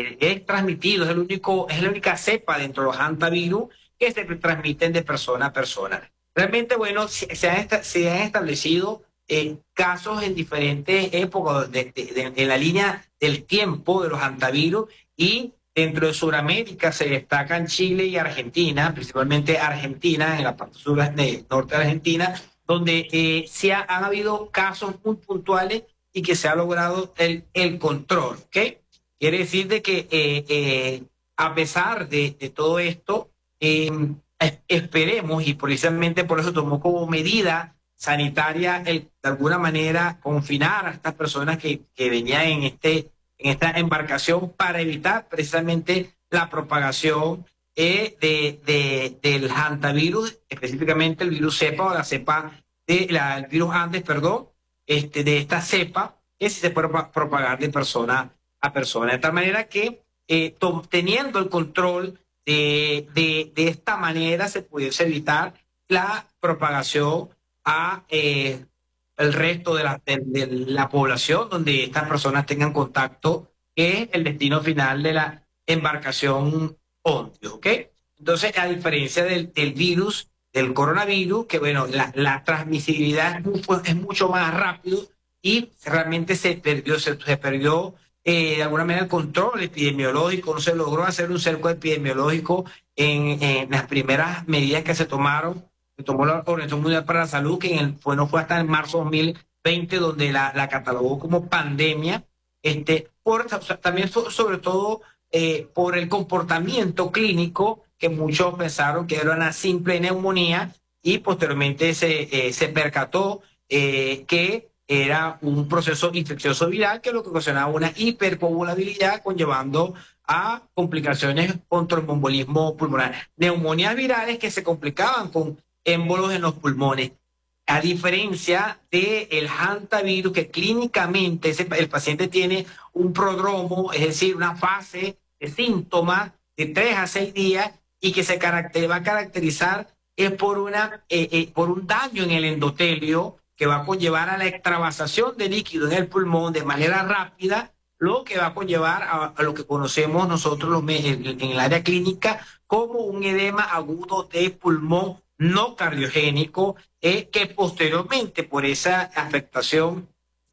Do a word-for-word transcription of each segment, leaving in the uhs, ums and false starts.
eh, es transmitido, es el único, es la única cepa dentro de los hantavirus que se transmiten de persona a persona. Realmente, bueno, se, se, han, se han establecido eh, casos en diferentes épocas de, de, de, de la línea del tiempo de los hantavirus, y dentro de Sudamérica se destacan Chile y Argentina, principalmente Argentina, en la parte sur de norte de Argentina, donde eh, se ha, han habido casos muy puntuales y que se ha logrado el, el control, ¿ok? Quiere decir de que eh, eh, a pesar de, de todo esto, eh, esperemos, y precisamente por eso tomó como medida sanitaria el, de alguna manera confinar a estas personas que, que venían en, este, en esta embarcación para evitar precisamente la propagación eh, de, de, del hantavirus, específicamente el virus cepa o la cepa de la, el virus Andes, perdón, este, de esta cepa, que sí se puede propagar de persona a persona. De tal manera que eh, teniendo el control de, de, de esta manera se pudiese evitar la propagación a eh, el resto de la, de, de la población donde estas personas tengan contacto, que es el destino final de la embarcación Ondio, ¿ok? Entonces, a diferencia del, del virus, del coronavirus, que bueno, la, la transmisibilidad es, muy, es mucho más rápido y realmente se perdió, se, se perdió eh, de alguna manera el control epidemiológico, no se logró hacer un cerco epidemiológico en, en las primeras medidas que se tomaron, que tomó la Organización Mundial para la Salud, que en el, fue, no fue hasta el marzo de dos mil veinte donde la, la catalogó como pandemia, este, por, o sea, también so, sobre todo eh, por el comportamiento clínico, que muchos pensaron que era una simple neumonía, y posteriormente se, eh, se percató eh, que era un proceso infeccioso viral, que es lo que ocasionaba una hipercoagulabilidad, conllevando a complicaciones con tromboembolismo pulmonar. Neumonías virales que se complicaban con émbolos en los pulmones. A diferencia del hantavirus, que clínicamente ese, el paciente tiene un prodromo, es decir, una fase de síntomas de tres a seis días, y que se caracter, va a caracterizar es por, una, eh, eh, por un daño en el endotelio que va a conllevar a la extravasación de líquido en el pulmón de manera rápida, lo que va a conllevar a, a lo que conocemos nosotros los, en, en el área clínica como un edema agudo de pulmón no cardiogénico, eh, que posteriormente por esa afectación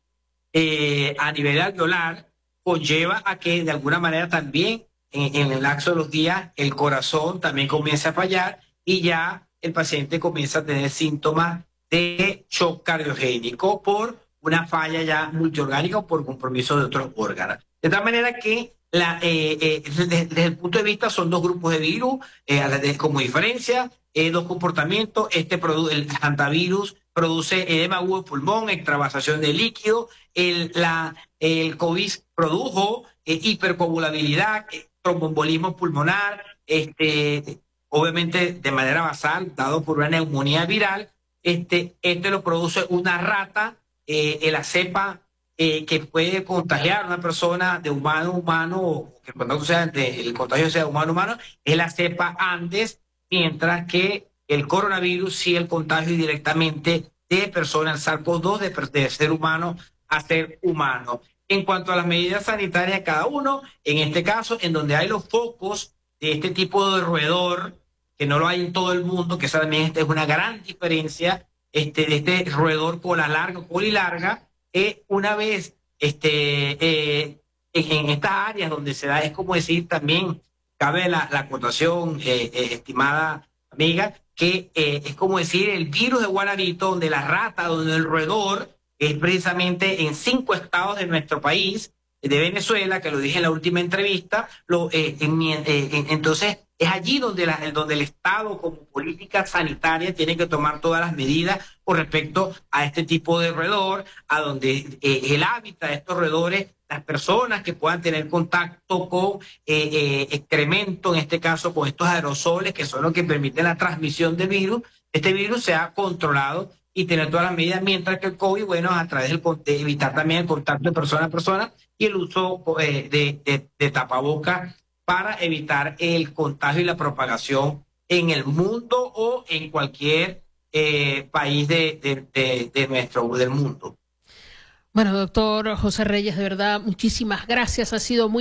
eh, a nivel alveolar conlleva a que de alguna manera también en, en el lapso de los días el corazón también comienza a fallar, y ya el paciente comienza a tener síntomas de shock cardiogénico por una falla ya multiorgánica o por compromiso de otros órganos. De tal manera que la, eh, eh, desde, desde el punto de vista son dos grupos de virus, eh, como diferencia, eh, dos comportamientos. Este produ el hantavirus produce edema agudo de pulmón, extravasación de líquido. El, la, el COVID produjo eh, hipercoagulabilidad, eh, tromboembolismo pulmonar, este, obviamente de manera basal, dado por una neumonía viral. Este, este lo produce una rata, eh, la cepa eh, que puede contagiar a una persona de humano a humano, o que el contagio sea, de, el contagio sea de humano a humano, es la cepa Andes, mientras que el coronavirus sí, el contagio directamente de personas, SARS CoV dos, de, de ser humano a ser humano. En cuanto a las medidas sanitarias de cada uno, en este caso, en donde hay los focos de este tipo de roedor, que no lo hay en todo el mundo, que esa también esta es una gran diferencia, este, de este roedor cola larga, colilarga, eh, una vez este, eh, en, en estas áreas donde se da, es como decir, también cabe la, la acotación, eh, eh, estimada amiga, que eh, es como decir el virus de Guanarito, donde la rata, donde el roedor, es precisamente en cinco estados de nuestro país, de Venezuela, que lo dije en la última entrevista, lo, eh, en, eh, en, entonces es allí donde, la, donde el Estado como política sanitaria tiene que tomar todas las medidas con respecto a este tipo de roedor, a donde eh, el hábitat de estos roedores, las personas que puedan tener contacto con eh, eh, excremento, en este caso con estos aerosoles, que son los que permiten la transmisión del virus, este virus sea controlado y tener todas las medidas, mientras que el COVID, bueno, a través del, de evitar también el contacto de persona a persona y el uso eh, de, de, de tapabocas para evitar el contagio y la propagación en el mundo o en cualquier eh, país de, de, de, de nuestro, del mundo. Bueno, doctor José Reyes, de verdad, muchísimas gracias. Ha sido muy